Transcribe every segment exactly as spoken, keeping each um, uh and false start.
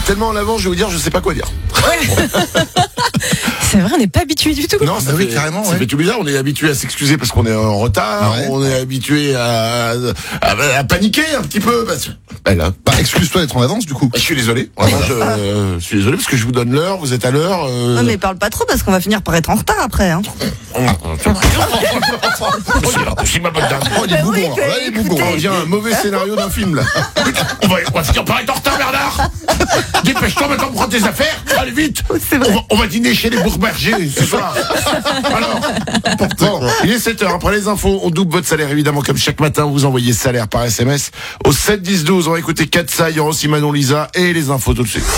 tellement en avant, je vais vous dire, je sais pas quoi dire. Ouais. C'est vrai, on n'est pas habitué du tout. Non, ça bah fait, oui, carrément, ça ouais. fait tout bizarre. On est habitué à s'excuser parce qu'on est en retard. Ouais. On est habitué à, à, à paniquer un petit peu. Parce... Ben là, Bah, excuse-toi d'être en avance, du coup. je suis désolé. Vraiment, je, euh, je suis désolé parce que je vous donne l'heure. Vous êtes à l'heure. Euh... Non, mais parle pas trop parce qu'on va finir par être en retard après. Hein. C'est pas possible, ma bonne dame. Oh, il est Bah bougon, oui, là. mais Là, il est bougon. On vient un mauvais scénario d'un film là. On va, on va finir par être en retard, Bernard. Dépêche-toi maintenant, prends tes affaires. Allez vite. C'est vrai. On va, on va dîner chez les Bourbergers ce soir. Alors, bon, il est sept heures. Après les infos, on double votre salaire évidemment comme chaque matin. Vous envoyez salaire par S M S au sept dix douze. On va écouter Katsa, il y aura aussi Manon Lisa et les infos tout de suite.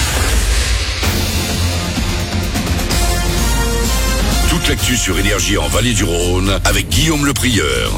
Toute l'actu sur Énergie en Vallée du Rhône avec Guillaume Le Prieur.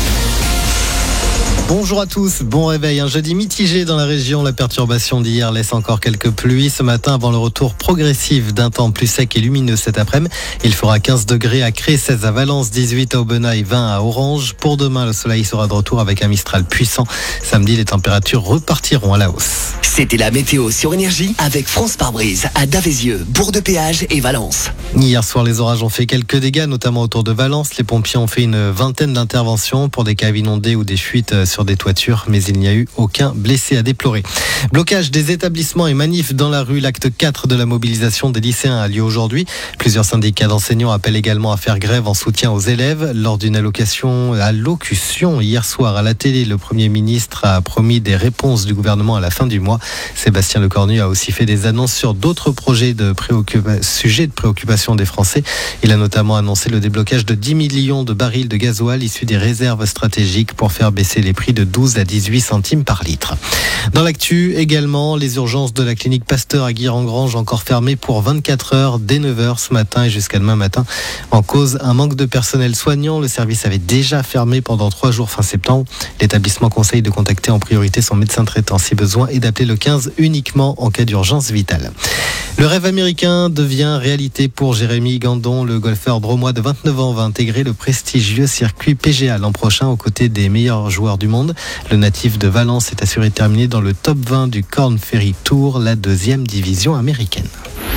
Bonjour à tous, bon réveil. Un jeudi mitigé dans la région. La perturbation d'hier laisse encore quelques pluies ce matin avant le retour progressif d'un temps plus sec et lumineux cet après-midi. Il fera quinze degrés à Cré, seize à Valence, dix-huit à Aubenas et vingt à Orange. Pour demain, le soleil sera de retour avec un Mistral puissant. Samedi, les températures repartiront à la hausse. C'était la météo sur Énergie avec France Pare-Brise à Davézieux, Bourg-de-Péage et Valence. Hier soir, les orages ont fait quelques dégâts, notamment autour de Valence. Les pompiers ont fait une vingtaine d'interventions pour des caves inondées ou des fuites sur des toitures, mais il n'y a eu aucun blessé à déplorer. Blocage des établissements et manifs dans la rue. L'acte quatre de la mobilisation des lycéens a lieu aujourd'hui. Plusieurs syndicats d'enseignants appellent également à faire grève en soutien aux élèves. Lors d'une allocation, allocution hier soir à la télé, le Premier ministre a promis des réponses du gouvernement à la fin du mois. Sébastien Lecornu a aussi fait des annonces sur d'autres projets de préoccupa- sujets de préoccupation des Français. Il a notamment annoncé le déblocage de dix millions de barils de gasoil issus des réserves stratégiques pour faire baisser les prix de douze à dix-huit centimes par litre. Dans l'actu également, les urgences de la clinique Pasteur à Guire-en-Grange encore fermées pour vingt-quatre heures dès neuf heures ce matin et jusqu'à demain matin. En cause, un manque de personnel soignant. Le service avait déjà fermé pendant trois jours fin septembre. L'établissement conseille de contacter en priorité son médecin traitant si besoin et d'appeler le quinze uniquement en cas d'urgence vitale. Le rêve américain devient réalité pour Jérémy Gandon. Le golfeur dromois de vingt-neuf ans va intégrer le prestigieux circuit P G A l'an prochain aux côtés des meilleurs joueurs du monde. Le natif de Valence est assuré de terminer dans le top vingt du Korn Ferry Tour, la deuxième division américaine.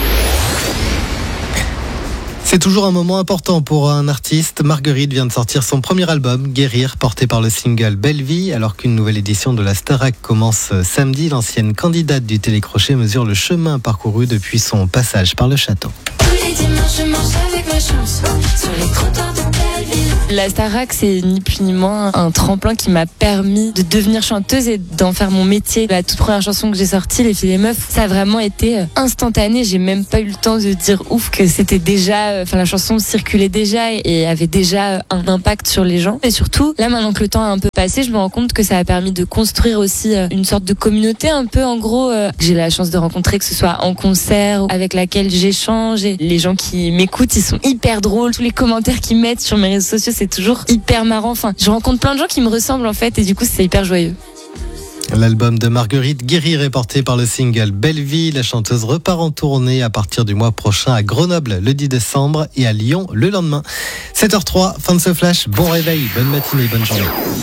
C'est toujours un moment important pour un artiste. Marguerite vient de sortir son premier album, Guérir, porté par le single Belle Vie. Alors qu'une nouvelle édition de la Starac commence samedi, l'ancienne candidate du télécrochet mesure le chemin parcouru depuis son passage par le château. Tous les dimanches, je marche avec ma chance sur les trottoirs de Belleville. La Starac, c'est ni plus ni moins un tremplin qui m'a permis de devenir chanteuse et d'en faire mon métier. La toute première chanson que j'ai sortie, Les filles et les meufs, ça a vraiment été instantané. J'ai même pas eu le temps de dire ouf que c'était déjà, enfin la chanson circulait déjà et avait déjà un impact sur les gens. Et surtout, là maintenant que le temps a un peu passé, je me rends compte que ça a permis de construire aussi une sorte de communauté un peu en gros. J'ai la chance de rencontrer, que ce soit en concert, avec laquelle j'échange. Et les gens qui m'écoutent, ils sont hyper drôles. Tous les commentaires qu'ils mettent sur mes réseaux sociaux, c'est toujours hyper marrant. Enfin, je rencontre plein de gens qui me ressemblent en fait et du coup, c'est hyper joyeux. L'album de Marguerite Guérir est porté par le single Belle Vie. La chanteuse repart en tournée à partir du mois prochain à Grenoble le dix décembre et à Lyon le lendemain. sept heures zéro trois, fin de ce flash. Bon réveil, bonne matinée, bonne journée.